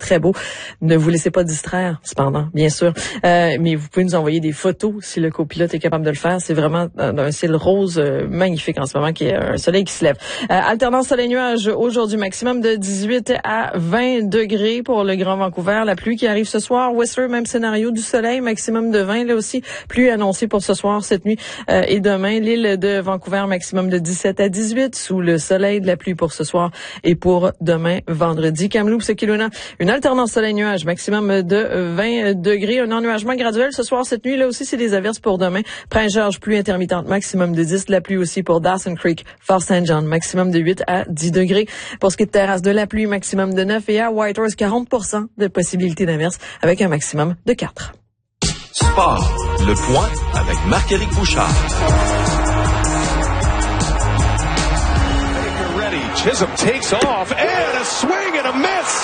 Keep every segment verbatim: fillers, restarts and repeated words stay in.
très beau. Ne vous laissez pas distraire, cependant, bien sûr. Euh, mais vous pouvez nous envoyer des photos si le copilote est capable de le faire. C'est vraiment un ciel rose euh, magnifique en ce moment, qui est un soleil qui se lève. Euh, alternance soleil-nuage aujourd'hui, maximum de dix-huit à vingt degrés pour le Grand Vancouver. La pluie qui arrive ce soir. Whistler, même scénario, du soleil, maximum de vingt. Là aussi, pluie annoncée pour ce soir, cette nuit euh, et demain. L'île de Vancouver, maximum de dix-sept à dix-huit. Sous le soleil, de la pluie pour ce soir et pour demain, vendredi. Kamloops, Kelowna, une alternance soleil-nuage, maximum de vingt degrés. Un ennuagement graduel ce soir, cette nuit. Là aussi, c'est des averses pour demain. Prince-Georges, pluie intermittente, maximum de dix. La pluie aussi pour Dawson Creek, Fort Saint John, maximum de huit à dix degrés. Pour ce qui est de terrasse, de la pluie, maximum de neuf. Et à Whitehorse, quarante pour cent de possibilité d'averse avec un maximum de quatre. Sport, le point avec Marc-Éric Bouchard. Chisholm takes off, and a swing and a miss.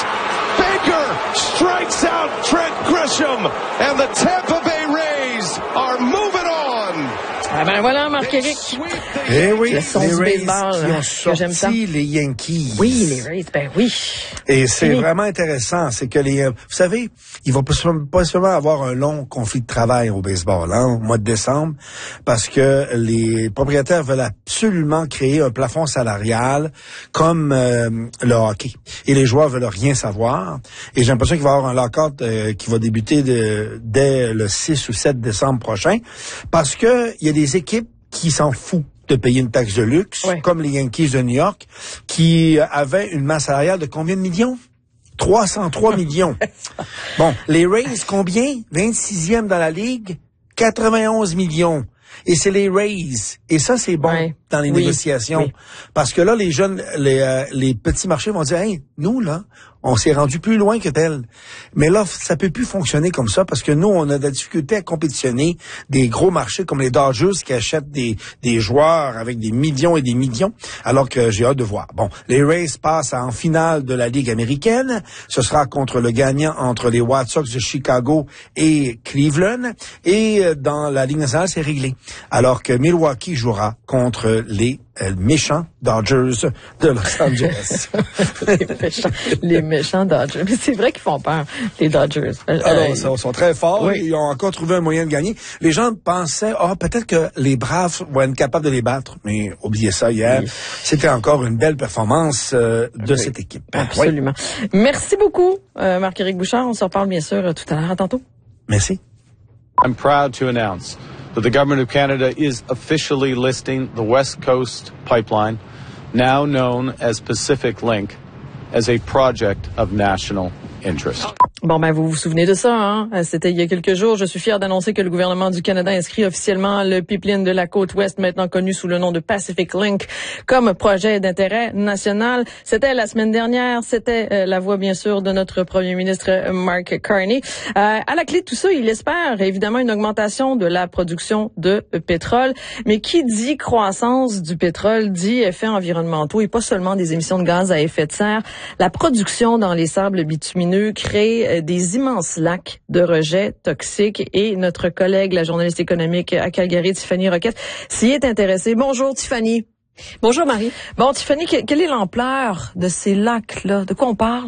Baker strikes out Trent Grisham, and the Tampa Bay Rays are moving on. Ah ben voilà, Marc-Éric. Eh oui, le son les du Rays baseball, qui ont que j'aime ça. sorti les Yankees. Oui, les Rays, ben oui. Et c'est Oui. vraiment intéressant, c'est que les, vous savez, il va pas seulement, pas seulement avoir un long conflit de travail au baseball, hein, au mois de décembre, parce que les propriétaires veulent absolument créer un plafond salarial comme euh, le hockey. Et les joueurs veulent rien savoir. Et j'ai l'impression qu'il va y avoir un lockout euh, qui va débuter de, dès le six ou sept décembre prochain, parce que il y a des équipes qui s'en foutent de payer une taxe de luxe, ouais. comme les Yankees de New York, qui avaient une masse salariale de combien de millions? trois cent trois millions. Bon, les Rays, combien? vingt-sixième dans la Ligue? quatre-vingt-onze millions. Et c'est les Rays. Et ça, c'est bon ouais. dans les oui. négociations. Oui. Parce que là, les jeunes, les, euh, les petits marchés vont dire, hey, nous, là, on s'est rendu plus loin que tel. Mais là, ça peut plus fonctionner comme ça parce que nous, on a de la difficulté à compétitionner des gros marchés comme les Dodgers qui achètent des, des joueurs avec des millions et des millions, alors que j'ai hâte de voir. Bon, les Rays passent en finale de la Ligue américaine. Ce sera contre le gagnant entre les White Sox de Chicago et Cleveland. Et dans la Ligue nationale, c'est réglé. Alors que Milwaukee jouera contre les euh, méchants Dodgers de Los Angeles. les méchants, les méchants Dodgers. Mais c'est vrai qu'ils font peur, les Dodgers. Alors, euh, ils sont, sont très forts. Oui. Ils ont encore trouvé un moyen de gagner. Les gens pensaient, ah, oh, peut-être que les Braves vont être capables de les battre. Mais oubliez ça hier. Oui. C'était encore une belle performance euh, de oui. cette équipe. Absolument. Oui. Merci beaucoup, euh, Marc-Éric Bouchard. On se reparle bien sûr tout à l'heure. À tantôt. Merci. I'm proud to announce that the Government of Canada is officially listing the West Coast Pipeline, now known as Pacific Link, as a project of national interest. Bon, ben, vous vous souvenez de ça, hein? C'était il y a quelques jours. Je suis fier d'annoncer que le gouvernement du Canada inscrit officiellement le pipeline de la côte ouest, maintenant connu sous le nom de Pacific Link, comme projet d'intérêt national. C'était la semaine dernière. C'était euh, la voix, bien sûr, de notre premier ministre Mark Carney. Euh, à la clé de tout ça, il espère évidemment une augmentation de la production de pétrole. Mais qui dit croissance du pétrole dit effets environnementaux et pas seulement des émissions de gaz à effet de serre. La production dans les sables bitumineux crée des immenses lacs de rejets toxiques et notre collègue, la journaliste économique à Calgary, Tiffany Roquette, s'y est intéressée. Bonjour Tiffany. Bonjour Marie. Bon Tiffany, quelle est l'ampleur de ces lacs-là? De quoi on parle?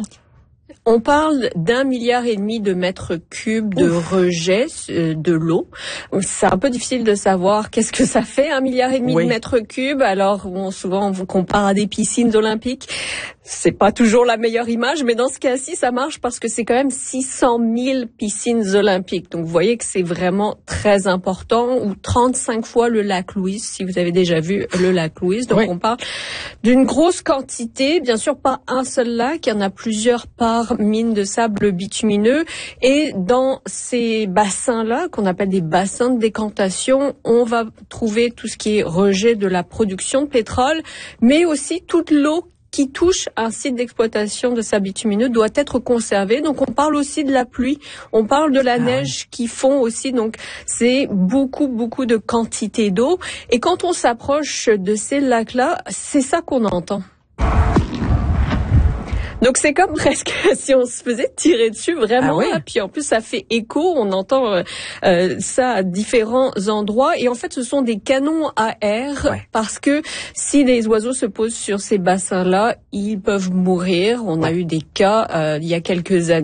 On parle d'un milliard et demi de mètres cubes de Ouf. rejets euh, de l'eau. C'est un peu difficile de savoir qu'est-ce que ça fait, un milliard et demi oui. de mètres cubes. Alors, on, souvent, on vous compare à des piscines olympiques. C'est pas toujours la meilleure image, mais dans ce cas-ci, ça marche parce que c'est quand même six cent mille piscines olympiques. Donc, vous voyez que c'est vraiment très important, ou trente-cinq fois le lac Louise, si vous avez déjà vu le lac Louise. Donc, oui. on parle d'une grosse quantité. Bien sûr, pas un seul lac, il y en a plusieurs par mine de sable bitumineux. Et dans ces bassins-là, qu'on appelle des bassins de décantation, on va trouver tout ce qui est rejet de la production de pétrole, mais aussi toute l'eau qui touche un site d'exploitation de sable bitumineux doit être conservé. Donc, on parle aussi de la pluie, on parle de la ah. neige qui fond aussi. Donc, c'est beaucoup, beaucoup de quantité d'eau. Et quand on s'approche de ces lacs-là, c'est ça qu'on entend. Donc c'est comme presque si on se faisait tirer dessus vraiment. Ah oui? Puis en plus ça fait écho, on entend euh, euh, ça à différents endroits. Et en fait ce sont des canons à air ouais. parce que si les oiseaux se posent sur ces bassins-là, ils peuvent mourir. On ouais. a eu des cas euh, il y a quelques années.